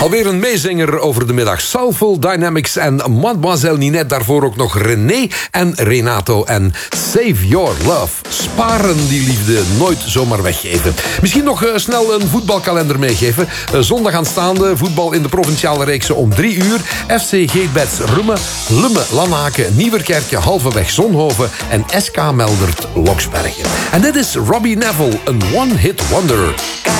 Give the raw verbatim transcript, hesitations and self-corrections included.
Alweer een meezinger over de middag. Soulful Dynamics en Mademoiselle Ninette. Daarvoor ook nog René en Renato en Save Your Love. Sparen die liefde, nooit zomaar weggeven. Misschien nog uh, snel een voetbalkalender meegeven. Uh, zondag aanstaande voetbal in de provinciale reeksen om drie uur. F C Geetbeds Rumme, Lumme Lanhaken, Nieuwerkerkje, Halveweg Zonhoven en S K Meldert Loksbergen. En dit is Robbie Neville, een one-hit wonder.